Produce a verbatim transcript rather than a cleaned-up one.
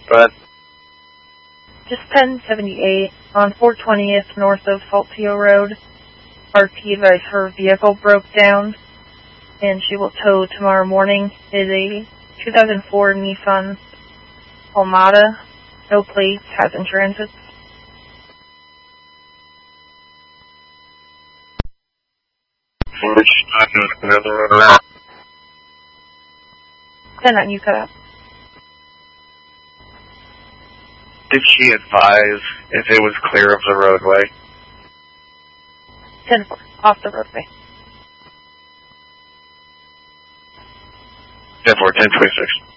Go ahead. Just ten seventy-eight on four twentieth north of Saltillo Road. R T advised her vehicle broke down, and she will tow tomorrow morning. It is a two thousand four Nissan Almada, no plates, has in transit. Which not doing another run around. ten nine, you cut out. Did she advise if it was clear of the roadway? ten four, off the roadway. ten four, ten twenty-six.